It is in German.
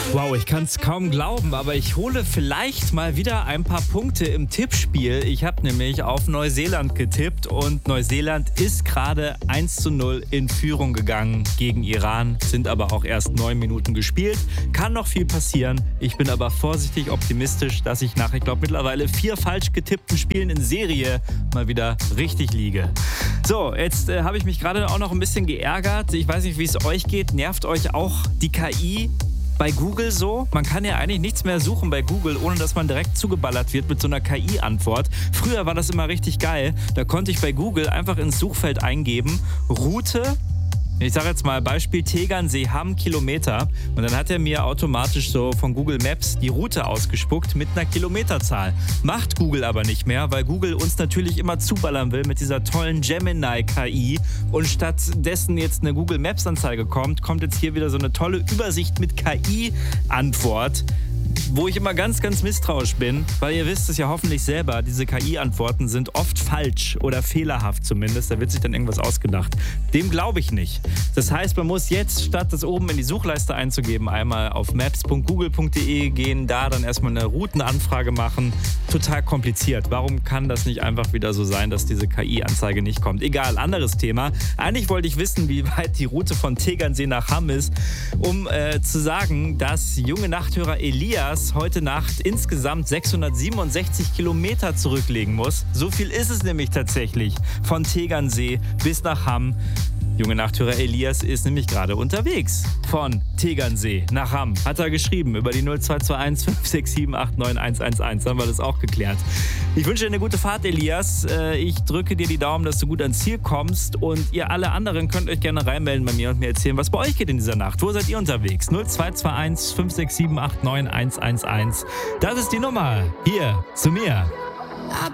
Wow, ich kann es kaum glauben, aber ich hole vielleicht mal wieder ein paar Punkte im Tippspiel. Ich habe nämlich auf Neuseeland getippt und Neuseeland ist gerade 1:0 in Führung gegangen gegen Iran, sind aber auch erst 9 Minuten gespielt. Kann noch viel passieren. Ich bin aber vorsichtig optimistisch, dass ich nach, ich glaube, mittlerweile 4 falsch getippten Spielen in Serie mal wieder richtig liege. So, jetzt habe ich mich gerade auch noch ein bisschen geärgert. Ich weiß nicht, wie es euch geht. Nervt euch auch die KI bei Google so? Man kann ja eigentlich nichts mehr suchen bei Google, ohne dass man direkt zugeballert wird mit so einer KI-Antwort. Früher war das immer richtig geil. Da konnte ich bei Google einfach ins Suchfeld eingeben, Route, ich sage jetzt mal Beispiel Tegernsee, Hamm, Kilometer. Und dann hat er mir automatisch so von Google Maps die Route ausgespuckt mit einer Kilometerzahl. Macht Google aber nicht mehr, weil Google uns natürlich immer zuballern will mit dieser tollen Gemini-KI. Und stattdessen jetzt eine Google Maps-Anzeige kommt jetzt hier wieder so eine tolle Übersicht mit KI-Antwort, wo ich immer ganz, ganz misstrauisch bin, weil ihr wisst es ja hoffentlich selber, diese KI-Antworten sind oft falsch oder fehlerhaft zumindest. Da wird sich dann irgendwas ausgedacht. Dem glaube ich nicht. Das heißt, man muss jetzt, statt das oben in die Suchleiste einzugeben, einmal auf maps.google.de gehen, da dann erstmal eine Routenanfrage machen. Total kompliziert. Warum kann das nicht einfach wieder so sein, dass diese KI-Anzeige nicht kommt? Egal, anderes Thema. Eigentlich wollte ich wissen, wie weit die Route von Tegernsee nach Hamm ist, um zu sagen, dass junge Nachthörer Elias heute Nacht insgesamt 667 Kilometer zurücklegen muss. So viel ist es nämlich tatsächlich von Tegernsee bis nach Hamm. Junge Nachthörer Elias ist nämlich gerade unterwegs von Tegernsee nach Hamm. Hat er geschrieben über die 0221 567 89111. Haben wir das auch geklärt. Ich wünsche dir eine gute Fahrt, Elias. Ich drücke dir die Daumen, dass du gut ans Ziel kommst. Und ihr alle anderen könnt euch gerne reinmelden bei mir und mir erzählen, was bei euch geht in dieser Nacht. Wo seid ihr unterwegs? 0221 567 89111. Das ist die Nummer hier zu mir.